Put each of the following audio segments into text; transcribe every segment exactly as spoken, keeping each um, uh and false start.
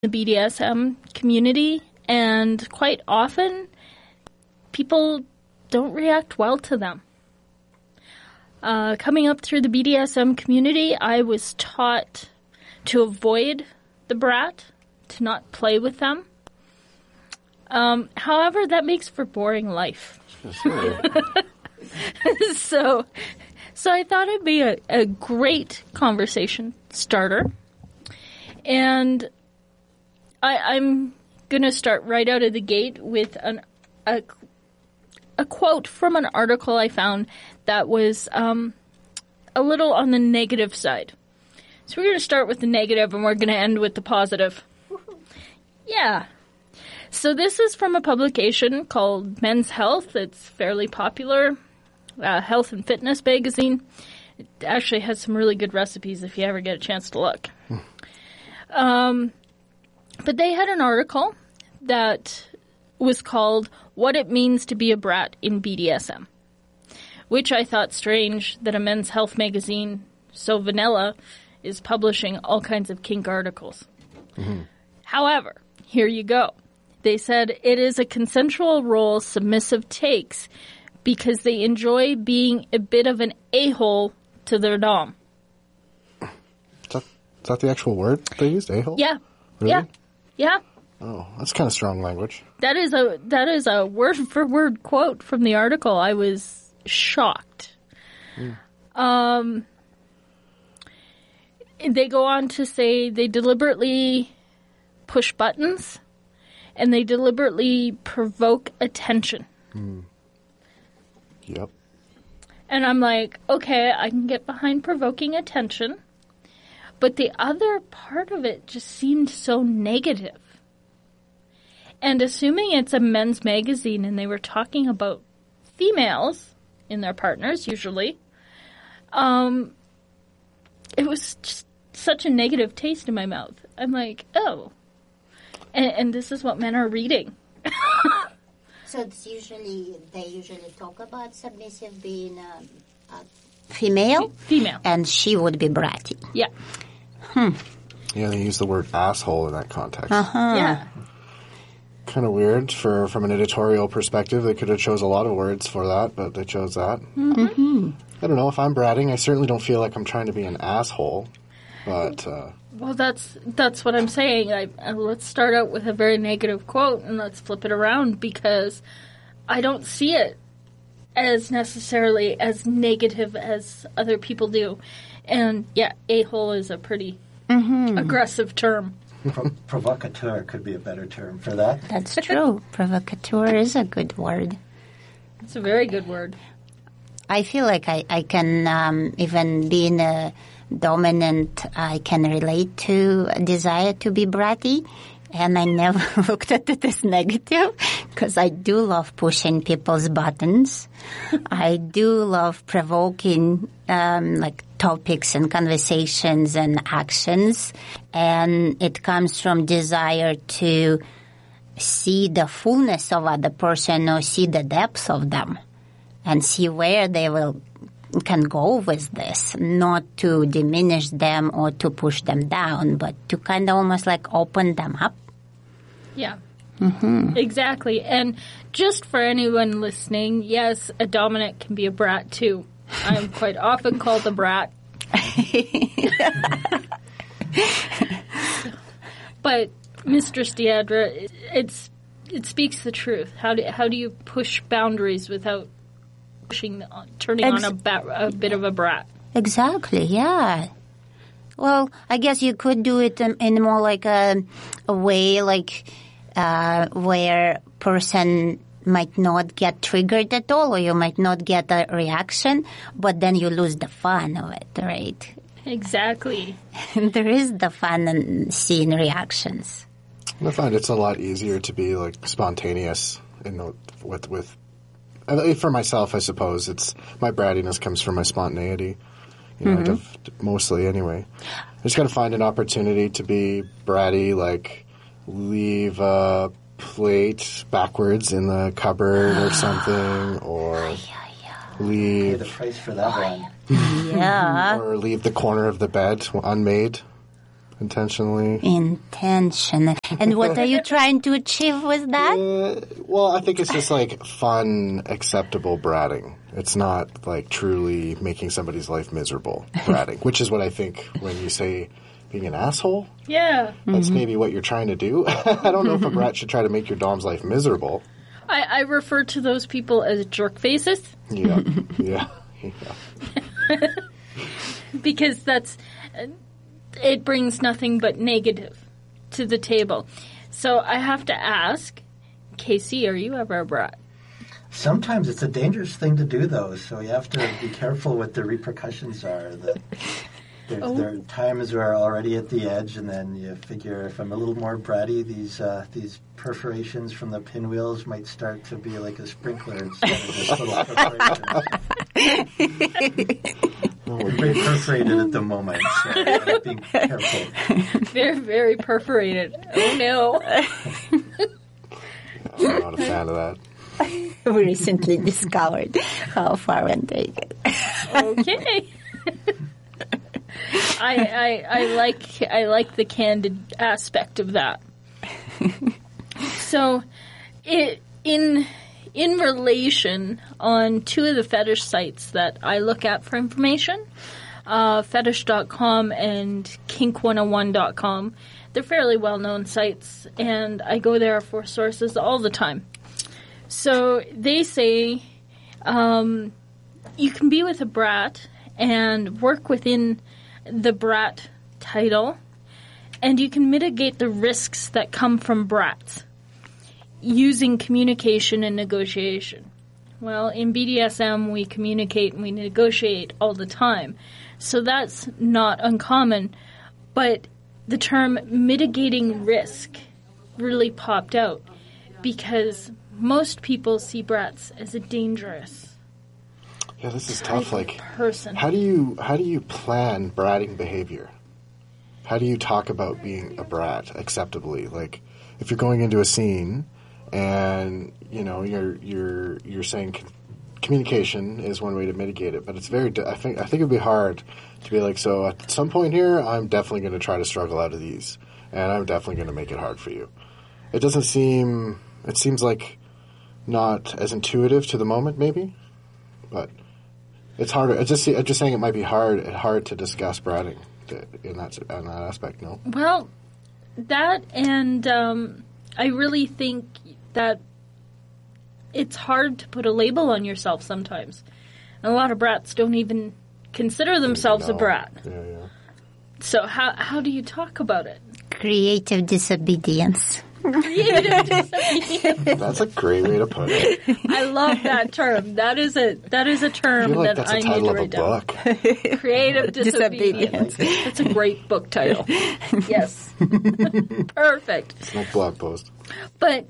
the B D S M community, and quite often people don't react well to them. Uh, coming up through the B D S M community, I was taught to avoid the brat, to not play with them. Um, however, that makes for boring life. so, so I thought it'd be a, a great conversation starter. And I, I'm going to start right out of the gate with an, a, a quote from an article I found that was um, a little on the negative side. So we're going to start with the negative and we're going to end with the positive. Yeah. So this is from a publication called Men's Health. It's fairly popular, uh, health and fitness magazine. It actually has some really good recipes if you ever get a chance to look. Um, but they had an article that was called What It Means to Be a Brat in B D S M, which I thought strange that a men's health magazine so vanilla is publishing all kinds of kink articles. Mm-hmm. However, here you go. They said it is a consensual role submissive takes because they enjoy being a bit of an a-hole to their dom. Is that, is that the actual word they used, a-hole? Yeah. Really? Yeah. Yeah. Oh, that's kind of strong language. That is a that is a word for word quote from the article. I was shocked. Mm. Um, they go on to say they deliberately push buttons and they deliberately provoke attention. Mm. Yep. And I'm like, okay, I can get behind provoking attention, but the other part of it just seemed so negative. And assuming it's a men's magazine and they were talking about females in their partners, usually, um, it was just such a negative taste in my mouth. I'm like, oh. And, and this is what men are reading. So it's usually, they usually talk about submissive being a, a female? Female. And she would be bratty. Yeah. Hmm. Yeah, they use the word asshole in that context. Uh-huh. Yeah. Kind of weird for from an editorial perspective. They could have chose a lot of words for that, but they chose that. Mm-hmm. I don't know. If I'm bratting, I certainly don't feel like I'm trying to be an asshole. But uh, well, that's that's what I'm saying. I, uh, let's start out with a very negative quote and let's flip it around because I don't see it as necessarily as negative as other people do. And yeah, a-hole is a pretty mm-hmm. aggressive term. Pro- provocateur could be a better term for that. That's true. Provocateur is a good word. It's a very good word. I feel like I, I can, um, even being a dominant, I can relate to a desire to be bratty. And I never looked at it as negative because I do love pushing people's buttons. I do love provoking um, like topics and conversations and actions. And it comes from desire to see the fullness of other person or see the depths of them and see where they will can go with this, not to diminish them or to push them down, but to kind of almost like open them up. Yeah, mm-hmm. Exactly. And just for anyone listening, yes, a dominant can be a brat too. I'm quite often called a brat. But Mistress Deidre, it's it speaks the truth. How do how do you push boundaries without pushing, turning Ex- on a, ba- a bit of a brat? Exactly. Yeah. Well, I guess you could do it in, in more like a, a way like uh, where person might not get triggered at all, or you might not get a reaction, but then you lose the fun of it, right? Exactly. There is the fun in seeing reactions. I find it's a lot easier to be like spontaneous in the, with with. For myself, I suppose it's my brattiness comes from my spontaneity. You know, mm-hmm. mostly anyway. I just got to find an opportunity to be bratty, like leave a plate backwards in the cupboard or something, or leave Pay the price for that one. Yeah. Or leave the corner of the bed unmade. intentionally. Intention. And what are you trying to achieve with that? Uh, well, I think it's just like fun, acceptable bratting. It's not like truly making somebody's life miserable bratting, which is what I think when you say being an asshole. Yeah. That's mm-hmm. maybe what you're trying to do. I don't know if a brat should try to make your dom's life miserable. I, I refer to those people as jerk faces. Yeah, yeah, yeah. Because that's, it brings nothing but negative to the table. So I have to ask, Casey, are you ever a brat? Sometimes it's a dangerous thing to do, though, so you have to be careful what the repercussions are. That there, oh. there are times where I'm already at the edge, and then you figure if I'm a little more bratty, these uh, these perforations from the pinwheels might start to be like a sprinkler instead of just little perforations. We're very perforated at the moment, so I'm being careful. Very, very perforated. Oh, no. I'm not a fan of that. We recently discovered how far and take it. Okay. I, I I like I like the candid aspect of that. So, it in in relation on two of the fetish sites that I look at for information, uh, fetish dot com and kink one oh one dot com. They're fairly well-known sites, and I go there for sources all the time. So they say um, you can be with a brat and work within the brat title, and you can mitigate the risks that come from brats using communication and negotiation. Well, in B D S M, we communicate and we negotiate all the time, so that's not uncommon, but the term mitigating risk really popped out because most people see brats as a dangerous Yeah, this is tough. Like, person. How do you how do you plan bratting behavior? How do you talk about being a brat acceptably? Like, if you're going into a scene and you know you're you're you're saying c- communication is one way to mitigate it, but it's very. I think I think it'd be hard to be like, so at some point here, I'm definitely going to try to struggle out of these, and I'm definitely going to make it hard for you. It doesn't seem. It seems like not as intuitive to the moment, maybe, but it's harder. It's just I'm just saying it might be hard hard to discuss bratting in that in that aspect. No. Well, that and um, I really think that it's hard to put a label on yourself sometimes. And a lot of brats don't even consider themselves no. a brat. Yeah, yeah. So how how do you talk about it? Creative disobedience. Creative disobedience. That's a great way to put it. I love that term. That is a that is a term I feel like that that's I a need title to of a write down. book. Creative disobedience. That's a great book title. Yes. Perfect. It's no blog post. But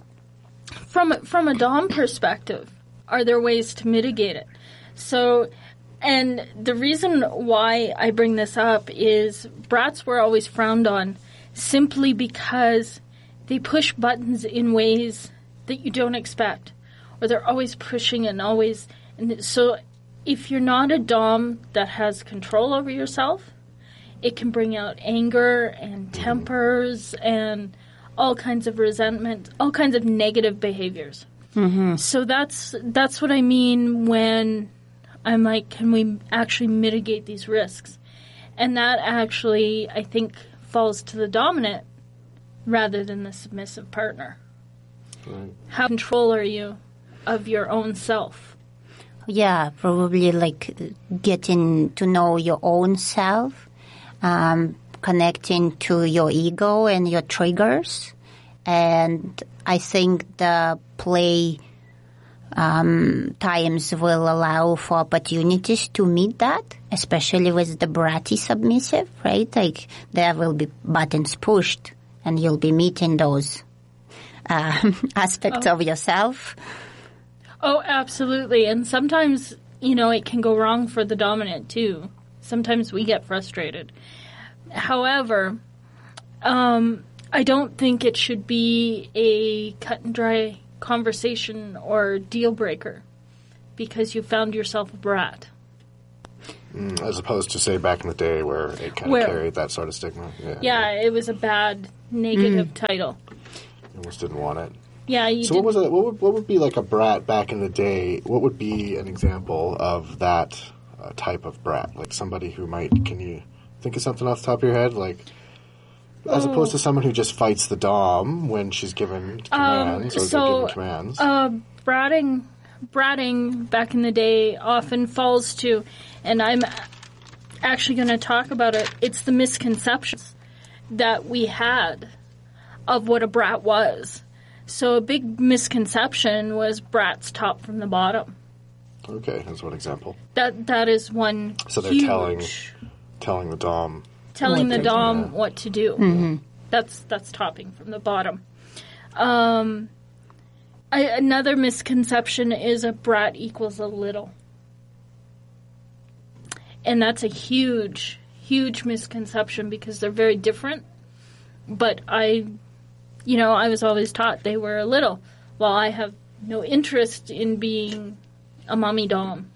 from from a dom perspective, are there ways to mitigate it? So, and the reason why I bring this up is brats were always frowned on simply because they push buttons in ways that you don't expect, or they're always pushing and always. And so, if you're not a dom that has control over yourself, it can bring out anger and tempers and all kinds of resentment, all kinds of negative behaviors. Mm-hmm. So that's that's what I mean when I'm like, can we actually mitigate these risks? And that actually, I think, falls to the dominant rather than the submissive partner. Right. How control are you of your own self? Yeah, probably like getting to know your own self, um, connecting to your ego and your triggers. And I think the play um, times will allow for opportunities to meet that, especially with the bratty submissive, right? Like there will be buttons pushed and you'll be meeting those uh, aspects oh. of yourself. Oh, absolutely. And sometimes, you know, it can go wrong for the dominant too. Sometimes we get frustrated. However, um, I don't think it should be a cut and dry conversation or deal breaker because you found yourself a brat. Mm, as opposed to, say, back in the day where it kind Where- of carried that sort of stigma. Yeah, Yeah, it was a bad negative title. You almost didn't want it. Yeah, you So did. what was it? What would, what would be like a brat back in the day? What would be an example of that uh, type of brat? Like somebody who might, can you think of something off the top of your head? Like, as Oh. opposed to someone who just fights the dom when she's given commands or so, they're given commands. Uh, bratting, bratting back in the day often falls to, and I'm actually going to talk about it. It's the misconceptions that we had of what a brat was. So a big misconception was brats top from the bottom. Okay, that's one example. That that is one. So they're huge, telling- Telling the dom. telling What the to dom do. what to do. That's that's topping from the bottom. Um, I, another misconception is a brat equals a little, and that's a huge, huge misconception because they're very different. But I, you know, I was always taught they were a little. Well, I have no interest in being a mommy dom,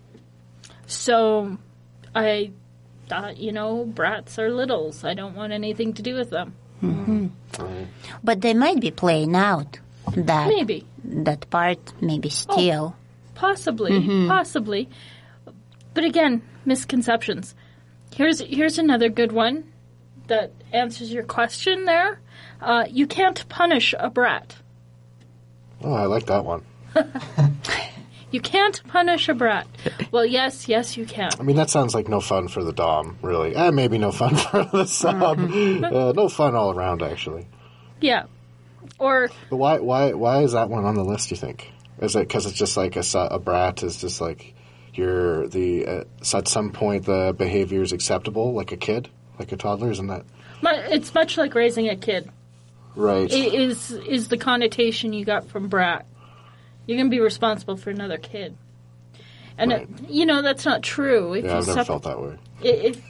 so I thought, you know, brats are littles. I don't want anything to do with them. But they might be playing out that Maybe. that part, maybe still. Possibly, possibly. But again, misconceptions. Here's here's another good one that answers your question there. Uh, you can't punish a brat. Oh, I like that one. You can't punish a brat. Well, yes, yes, you can. I mean, that sounds like no fun for the dom, really. Eh, maybe no fun for the sub. uh, no fun all around, actually. Yeah. Or, But why, why, why is that one on the list? You think? Is it because it's just like a, su- a brat is just like you're the uh, so at some point the behavior is acceptable, like a kid, like a toddler, isn't that mu- it's much like raising a kid. right? It is is the connotation you got from brat. You're going to be responsible for another kid. And, Right. it, you know, that's not true. If yeah, you I've never sep- felt that way. If,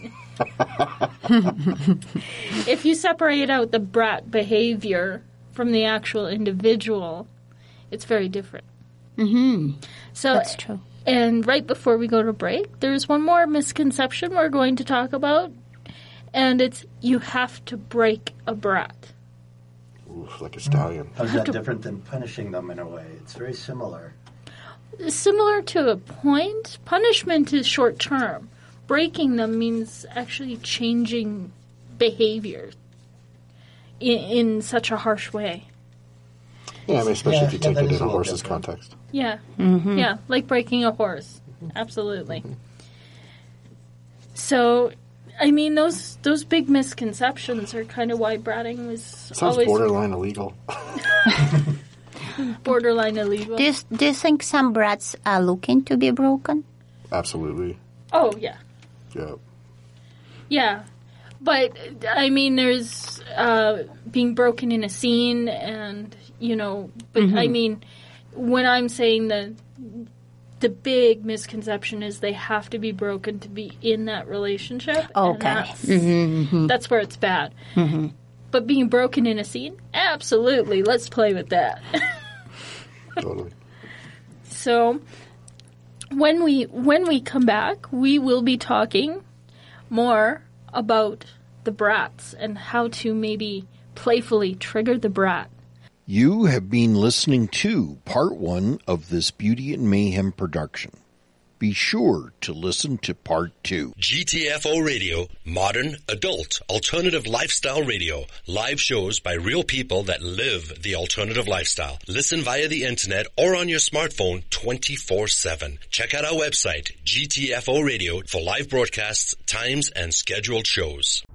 if you separate out the brat behavior from the actual individual, it's very different. Mm-hmm. So, That's true. And right before we go to break, there's one more misconception we're going to talk about, and it's you have to break a brat. Oof, like a stallion. How's that different than punishing them in a way? It's very similar. Similar to a point, punishment is short term. Breaking them means actually changing behavior in, in such a harsh way. Yeah, I mean, especially Yeah, if you yeah, take that it is in a a little horse's different. context. Yeah. Yeah, like breaking a horse. Absolutely. So, I mean, those those big misconceptions are kind of why bratting was Sounds always borderline illegal. borderline illegal. Do you, do you think some brats are looking to be broken? Absolutely. Oh, yeah. Yeah. Yeah. But, I mean, there's uh, being broken in a scene and, you know, but I mean, when I'm saying the the big misconception is they have to be broken to be in that relationship. and Okay. that's, that's where it's bad. But being broken in a scene, absolutely. Let's play with that. Totally. So when we when we come back, we will be talking more about the brats and how to maybe playfully trigger the brat. You have been listening to part one of this Beauty and Mayhem production. Be sure to listen to part two. G T F O Radio, modern, adult, alternative lifestyle radio. Live shows by real people that live the alternative lifestyle. Listen via the internet or on your smartphone twenty-four seven. Check out our website, G T F O Radio, for live broadcasts, times, and scheduled shows.